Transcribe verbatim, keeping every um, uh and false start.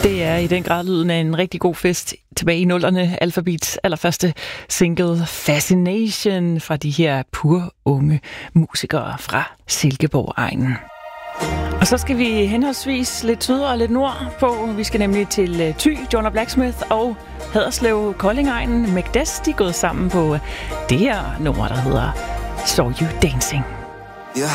Det er i den grad lyden af en rigtig god fest tilbage i nullerne. Alphabets allerførste single Fascination fra de her pur unge musikere fra Silkeborg-egnen. Og så skal vi henholdsvis lidt syd og lidt nord på. Vi skal nemlig til Thy, Joanna Blacksmith og Haderslev, Kolding-egnen. Magdes, de er gået sammen på det her nummer, der hedder Saw You Dancing.